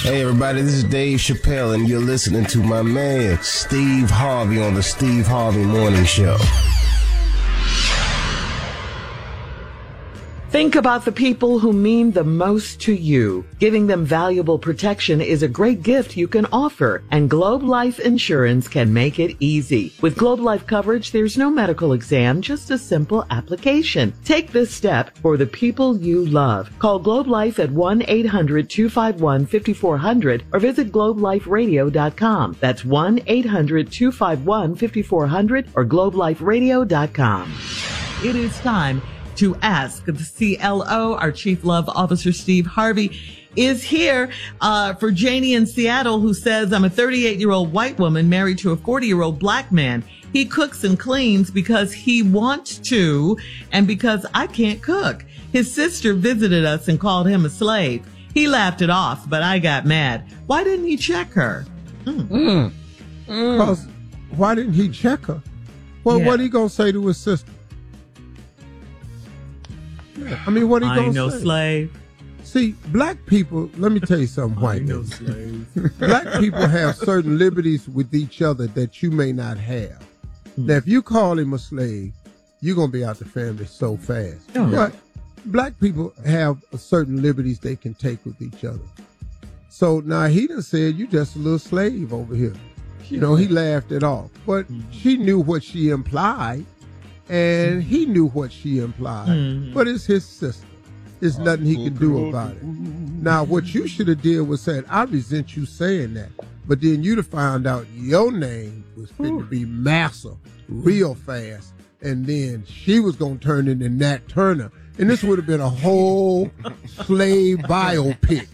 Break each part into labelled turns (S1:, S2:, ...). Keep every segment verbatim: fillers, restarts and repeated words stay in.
S1: Hey everybody, this is Dave Chappelle and you're listening to my man Steve Harvey on the Steve Harvey Morning Show.
S2: Think about the people who mean the most to you. Giving them valuable protection is a great gift you can offer, and Globe Life Insurance can make it easy. With Globe Life coverage, there's no medical exam, just a simple application. Take this step for the people you love. Call Globe Life at one eight hundred two five one five four zero zero or visit globe life radio dot com. That's one eight hundred two five one five four zero zero or globe life radio dot com. It is time to ask. The C L O, our Chief Love Officer, Steve Harvey, is here uh, for Janie in Seattle, who says, I'm a thirty-eight-year-old white woman married to a forty-year-old black man. He cooks and cleans because he wants to and because I can't cook. His sister visited us and called him a slave. He laughed it off, but I got mad. Why didn't he check her? Mm.
S3: Mm. Mm. Why didn't he check her? Well, yeah. What he gonna say to his sister? I mean, what he
S2: I
S3: gonna
S2: ain't no
S3: say?
S2: slave.
S3: See, black people, let me tell you something, white
S2: no
S3: men.
S2: slave.
S3: Black people have certain liberties with each other that you may not have. Hmm. Now, if you call him a slave, you're going to be out the family so fast.
S2: Oh.
S3: But black people have certain liberties they can take with each other. So now he done said, you just a little slave over here. You know, he laughed it off. But mm-hmm. she knew what she implied. And he knew what she implied, mm-hmm. but it's his sister. There's nothing he can do about it. Now, what you should have did was said, I resent you saying that. But then you'd have found out your name was fit to be Massa real fast. And then she was going to turn into Nat Turner. And this would have been a whole slave biopic.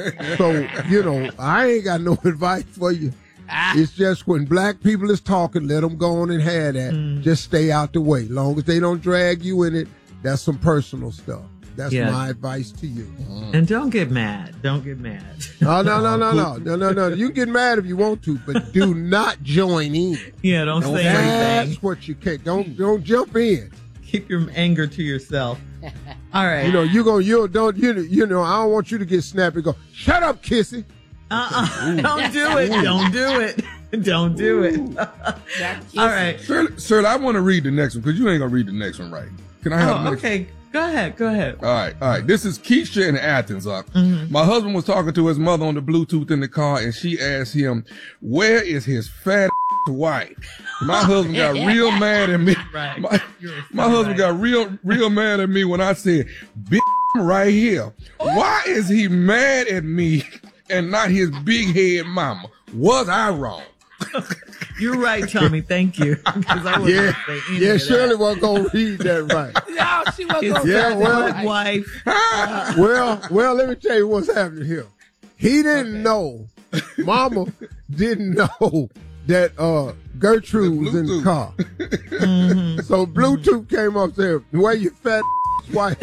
S3: So, you know, I ain't got no advice for you. It's just when black people is talking, let them go on and have that. Mm. Just stay out the way. Long as they don't drag you in it, that's some personal stuff. That's yeah. my advice to you.
S2: Mm. And don't get mad. Don't get mad.
S3: Oh, no, no, no, no. No, no, no. You can get mad if you want to, but do not join in.
S2: Yeah, don't, don't say
S3: that's
S2: anything.
S3: That's what you can't. Don't, don't jump in.
S2: Keep your anger to yourself. All right.
S3: You know, you're going to, you don't, you, you know, I don't want you to get snappy and go, shut up, Kissy.
S2: Uh-uh. Don't do it. Don't do it. Don't do it. All right.
S4: Sir, sir, I want to read the next one because you ain't going to read the next one right. Can I have
S2: oh,
S4: the next
S2: okay.
S4: one?
S2: Go ahead. Go ahead.
S4: All right. All right. This is Keisha in Athens. Uh, mm-hmm. My husband was talking to his mother on the Bluetooth in the car, and she asked him, where is his fat wife? My husband got real mad at me.
S2: Right.
S4: My, my husband right. got real, real mad at me when I said, bitch, right here. Why is he mad at me and not his big head mama? Was I wrong?
S2: You're right, Tommy. Thank you. I
S3: yeah, yeah. Shirley wasn't gonna read that right.
S5: No, she wasn't gonna
S3: yeah,
S5: read
S3: well,
S5: that right.
S2: Wife.
S3: Uh, well, well. Let me tell you what's happening here. He didn't okay. know. Mama didn't know that uh, Gertrude was in the car. Mm-hmm. So Bluetooth came up there. Where your fat wife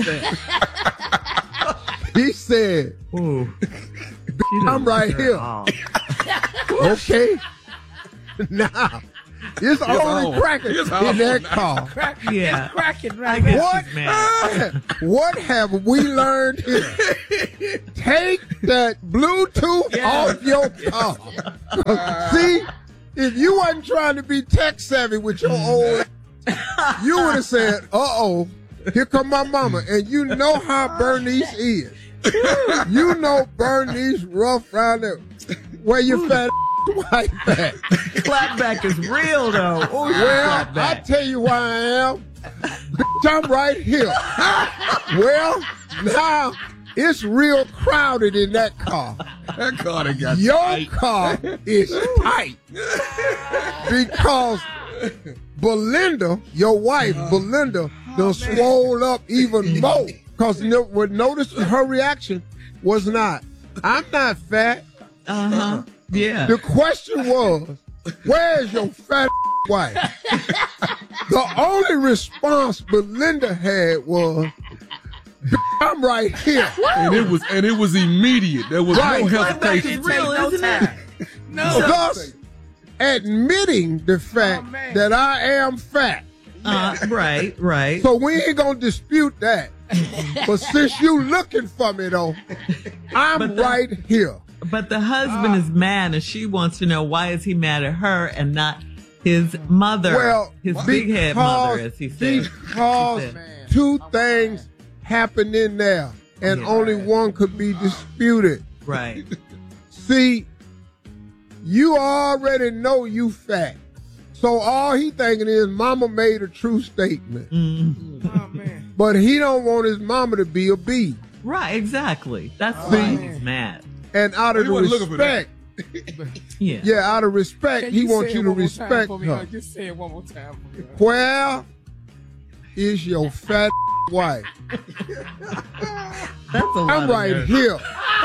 S3: at? He said,
S2: Ooh.
S3: I'm right here. Okay. Nah. It's only cracking in that car.
S5: Crack,
S2: yeah.
S5: It's cracking right now.
S3: What, what have we learned here? Take that Bluetooth yeah. off your car. See, if you wasn't trying to be tech savvy with your old ass, you would have said, uh-oh, here come my mama. And you know how Bernice is. You know Bernice rough around there. Where your fat white back.
S2: Clapback is real, though. Ooh,
S3: well, I tell you why I am. Bitch, I'm right here. Well, now it's real crowded in that car.
S4: That car done got
S3: Your
S4: tight.
S3: car is tight because Belinda, your wife, Belinda, done swole up even more. Because notice her reaction was not, I'm not fat.
S2: Uh-huh. Yeah.
S3: The question was, where's your fat wife? The only response Belinda had was, I'm right here.
S4: And it was and it was immediate. There was
S3: right.
S4: no hesitation.
S2: It's real, isn't it?
S5: No.
S3: Thus, admitting the fact oh, that I am fat.
S2: Uh, right, right.
S3: So we ain't gonna dispute that. But since you looking for me though, I'm
S2: the,
S3: right here.
S2: But the husband uh, is mad, and she wants to know why is he mad at her and not his mother,
S3: well,
S2: his big head mother, as he said.
S3: Because two things happened in there, and yeah. only one could be disputed.
S2: Right.
S3: See, you already know you fat. So all he thinking is mama made a true statement.
S2: Mm-hmm.
S5: Oh, man.
S3: But he don't want his mama to be a B.
S2: Right, exactly. That's
S3: See?
S2: why he's mad.
S3: And out of
S4: well,
S3: the respect,
S2: yeah,
S3: yeah, out of respect,
S5: Can
S3: he
S5: you
S3: wants you to respect
S5: me,
S3: her.
S5: Just say it one more time for me.
S3: Where is your fat wife?
S2: That's a lot
S3: I'm right
S2: of
S3: here.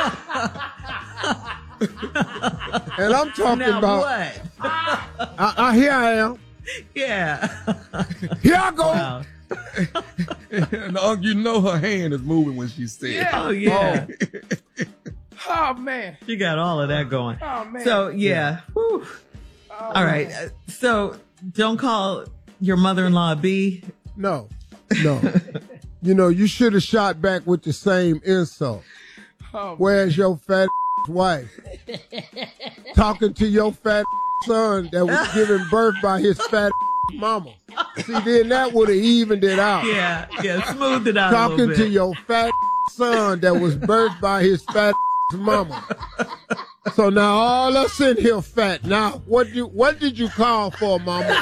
S3: And I'm talking
S2: now
S3: about.
S2: What?
S3: I, I, here I am.
S2: Yeah.
S3: Here I go.
S2: Wow.
S4: And uh, you know her hand is moving when she said.
S5: Yeah.
S2: Oh yeah.
S5: Oh man.
S2: She got all of that going.
S5: Oh man.
S2: So yeah. Whew.
S5: Oh,
S2: all right.
S5: man.
S2: So don't call your mother-in-law a B.
S3: No, no. You know, you should have shot back with the same insult.
S5: Oh,
S3: Where's your fat wife? Talking to your fat son that was given birth by his fat mama. See, then that would have evened it out.
S2: Yeah, yeah, smoothed it out a
S3: Talking
S2: little bit.
S3: to your fat son that was birthed by his fat mama. So now all us in here fat. Now, what you what did you call for, mama?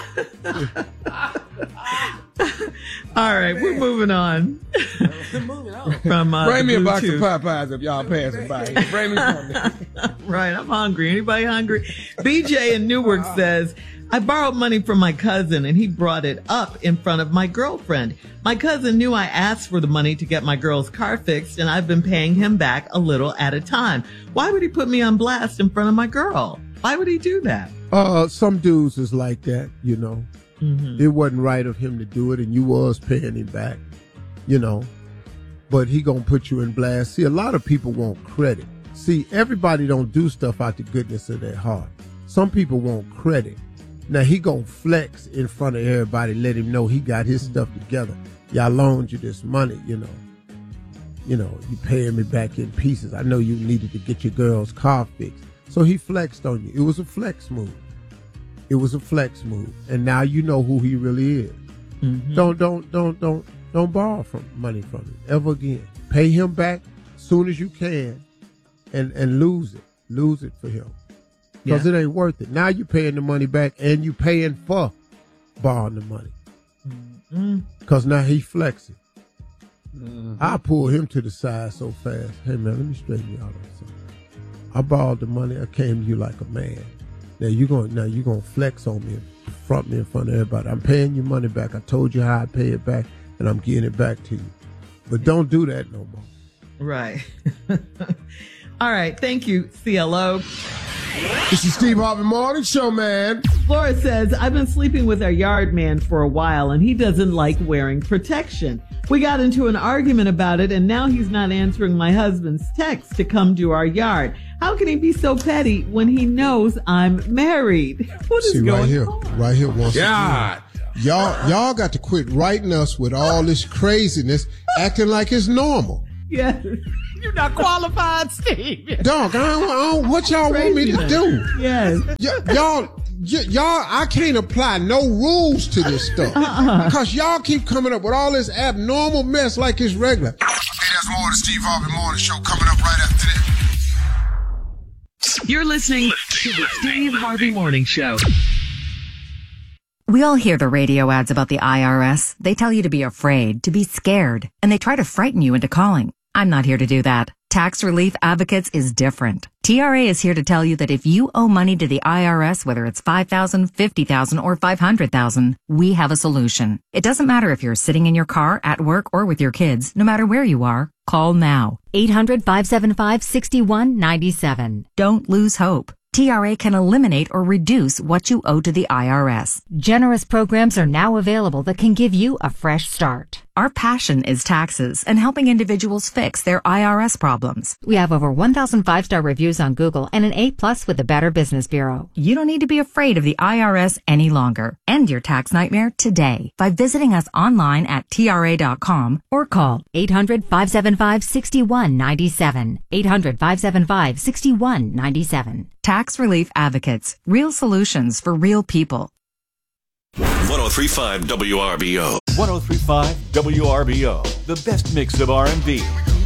S2: All right, we're moving on.
S5: moving on.
S2: From uh,
S4: Bring me a box of
S2: Bluetooth.
S4: Popeyes if y'all passing by. Bring me something.
S2: Right, I'm hungry. Anybody hungry? B J in Newark says, I borrowed money from my cousin and he brought it up in front of my girlfriend. My cousin knew I asked for the money to get my girl's car fixed and I've been paying him back a little at a time. Why would he put me on blast in front of my girl? Why would he do that?
S3: Uh, some dudes is like that, you know.
S2: Mm-hmm.
S3: It wasn't right of him to do it, and you was paying him back, you know. But he gonna put you in blast. See, a lot of people want credit. See, everybody don't do stuff out the goodness of their heart. Some people want credit. Now he gonna flex in front of everybody, let him know he got his stuff together. Y'all loaned you this money, you know. You know, you paying me back in pieces. I know you needed to get your girl's car fixed. So he flexed on you. It was a flex move. It was a flex move. And now you know who he really is.
S2: Mm-hmm.
S3: Don't, don't, don't, don't, don't borrow from money from him ever again. Pay him back as soon as you can and, and lose it. Lose it for him. Because
S2: Yeah.
S3: it ain't worth it. Now you're paying the money back and you paying for borrowing the money.
S2: Mm-hmm.
S3: Because now he flexing.
S4: Mm-hmm.
S3: I pulled him to the side so fast. Hey, man, let me straighten you out on something. I borrowed the money. I came to you like a man. Now you're going now you're gonna flex on me, front me in front of everybody. I'm paying you money back. I told you how I pay it back, and I'm getting it back to you. But don't do that no more.
S2: Right. All right. Thank you, C L O.
S3: This is Steve Harvey Morning Show, man.
S2: Flora says, I've been sleeping with our yard man for a while and he doesn't like wearing protection. We got into an argument about it and now he's not answering my husband's text to come to our yard. How can he be so petty when he knows I'm married? What is
S6: See,
S2: going
S6: right here,
S2: on?
S6: right here once
S4: God.
S6: again. Y'all, y'all got to quit writing us with all this craziness, acting like it's normal.
S2: Yes.
S5: You're not qualified, Steve.
S6: Dog, I don't, I don't, what y'all want me to do?
S2: Yes.
S6: Y- y'all, y- y'all, I can't apply no rules to this stuff.
S2: Uh-uh.
S6: Because y'all keep coming up with all this abnormal mess like it's regular.
S1: Hey, there's more of the Steve Harvey Morning Show coming up right after this.
S2: You're listening to the Steve Harvey Morning Show.
S7: We all hear the radio ads about the I R S. They tell you to be afraid, to be scared, and they try to frighten you into calling. I'm not here to do that. Tax Relief Advocates is different. T R A is here to tell you that if you owe money to the I R S, whether it's five thousand dollars, fifty thousand dollars, or five hundred thousand dollars, we have a solution. It doesn't matter if you're sitting in your car, at work, or with your kids. No matter where you are, call now.
S8: eight hundred, five seven five, six one nine seven.
S7: Don't lose hope. T R A can eliminate or reduce what you owe to the I R S.
S8: Generous programs are now available that can give you a fresh start.
S7: Our passion is taxes and helping individuals fix their I R S problems.
S8: We have over one thousand five-star reviews on Google and an A plus with the Better Business Bureau.
S7: You don't need to be afraid of the I R S any longer. End your tax nightmare today by visiting us online at T R A dot com or call
S8: eight hundred, five seven five, six one nine seven. eight hundred, five seven five, six one nine seven.
S7: Tax Relief Advocates. Real solutions for real people.
S9: one oh three point five W R B O.
S10: one oh three point five W R B O. The best mix of R and B,